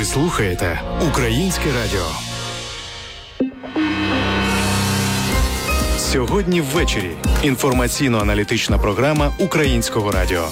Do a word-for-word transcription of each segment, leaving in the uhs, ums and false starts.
слухаєте Українське радіо. Сьогодні ввечері. Інформаційно-аналітична програма Українського радіо.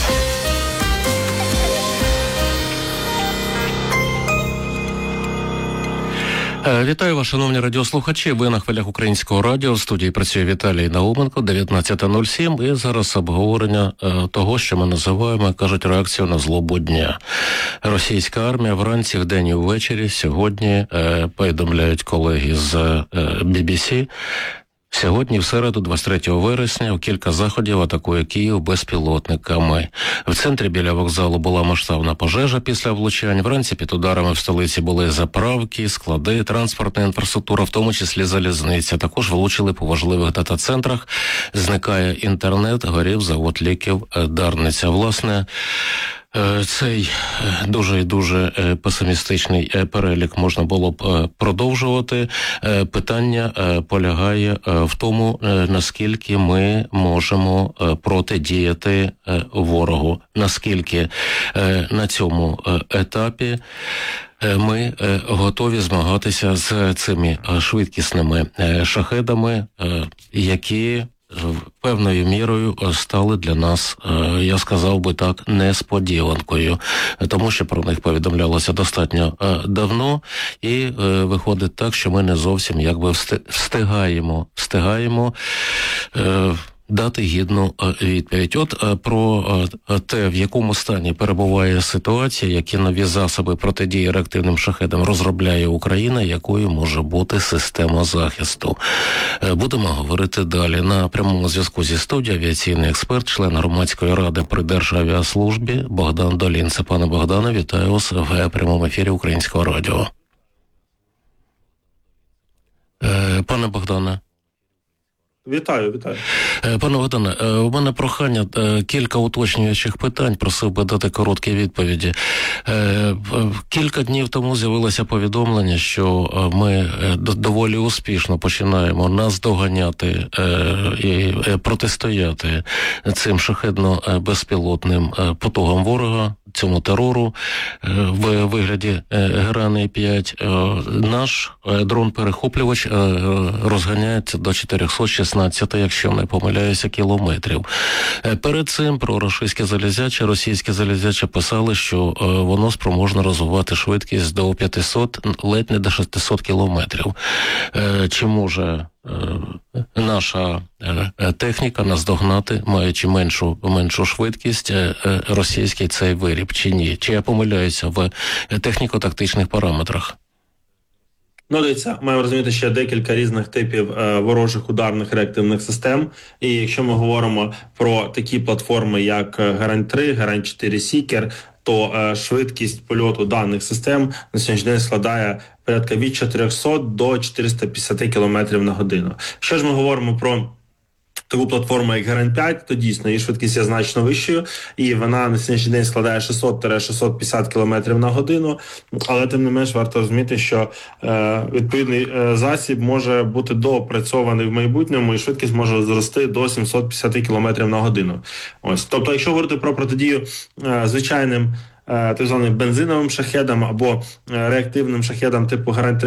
Вітаю вас, шановні радіослухачі. Ви на хвилях Українського радіо. В студії працює Віталій Науменко, дев'ятнадцята нуль сім. І зараз обговорення е, того, що ми називаємо, кажуть, реакцію на злобу дня. Російська армія вранці, вдень і ввечері, сьогодні, е, повідомляють колеги з е, бі бі сі, сьогодні, в середу, двадцять третього вересня, у кілька заходів атакує Київ безпілотниками. В центрі біля вокзалу була масштабна пожежа після влучань. Вранці під ударами в столиці були заправки, склади, транспортна інфраструктура, в тому числі залізниця. Також влучили по важливих дата-центрах. Зникає інтернет, горів завод ліків Дарниця. Власне, цей дуже і дуже песимістичний перелік можна було б продовжувати. Питання полягає в тому, наскільки ми можемо протидіяти ворогу, наскільки на цьому етапі ми готові змагатися з цими швидкісними шахедами, які певною мірою стали для нас, я сказав би так, несподіванкою, тому що про них повідомлялося достатньо давно, і виходить так, що ми не зовсім якби встигаємо, встигаємо дати гідну відповідь. От про те, в якому стані перебуває ситуація, які нові засоби протидії реактивним шахедам розробляє Україна, якою може бути система захисту. Будемо говорити далі. На прямому зв'язку зі студією авіаційний експерт, член громадської ради при Державіаслужбі Богдан Долін. Це пане Богдане, вітаю вас в прямому ефірі Українського радіо. Пане Богдане. Вітаю, вітаю. Пане Богдане, у мене прохання, кілька уточнюючих питань, просив би дати короткі відповіді. Кілька днів тому з'явилося повідомлення, що ми доволі успішно починаємо наздоганяти і протистояти цим шахедно-безпілотним потугам ворога, цьому терору в вигляді Герани п'ять. Наш дрон-перехоплювач розганяється до чотириста шістнадцять, якщо не помиляюся, кілометрів. Перед цим про російське залізяче, російське залізяче писали, що воно спроможне розвивати швидкість до п'ятисот, ледь не до шестисот кілометрів. Чи може наша техніка наздогнати, маючи меншу, меншу швидкість, російський цей виріб, чи ні? Чи я помиляюся в техніко-тактичних параметрах? Ну, дивіться, маємо розуміти ще декілька різних типів е, ворожих ударних реактивних систем. І якщо ми говоримо про такі платформи, як Герань три, Герань чотири Сікер, то е, швидкість польоту даних систем на сьогоднішній день складає порядка від чотирьохсот до чотириста п'ятдесят кілометрів на годину. Якщо ж ми говоримо про таку платформу, як Герань п'ять, то дійсно її швидкість є значно вищою, і вона на сьогоднішній день складає шістсот - шістсот п'ятдесят кілометрів на годину, але тим не менш варто розуміти, що е, відповідний е, засіб може бути доопрацьований в майбутньому, і швидкість може зрости до сімсот п'ятдесят кілометрів на годину. Ось, тобто, якщо говорити про протидію е, звичайним так званим бензиновим шахедам або реактивним шахедам типу Герань три,